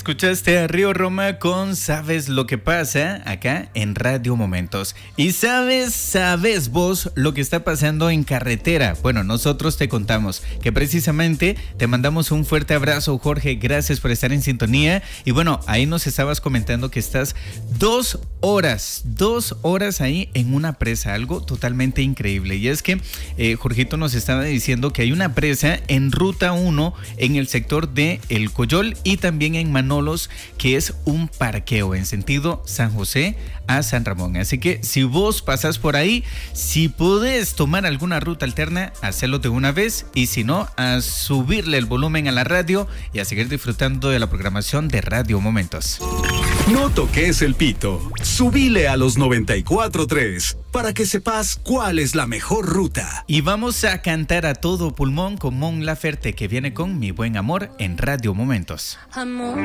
Escuchaste a Río Roma con ¿Sabes lo que pasa? Acá en Radio Momentos. Y sabes vos lo que está pasando en carretera. Bueno, nosotros te contamos que precisamente te mandamos un fuerte abrazo, Jorge. Gracias por estar en sintonía. Y bueno, ahí nos estabas comentando que estás 2 horas ahí en una presa, algo totalmente increíble. Y es que Jorgito nos estaba diciendo que hay una presa en Ruta 1 en el sector de El Coyol y también en Manolos, que es un parqueo en sentido San José a San Ramón. Así que si vos pasás por ahí, si podés tomar alguna ruta alterna, hacelo de una vez, y si no, a subirle el volumen a la radio y a seguir disfrutando de la programación de Radio Momentos. No toques el pito, subile a los 94.3 para que sepas cuál es la mejor ruta. Y vamos a cantar a todo pulmón con Mon Laferte, que viene con Mi Buen Amor en Radio Momentos. Amor.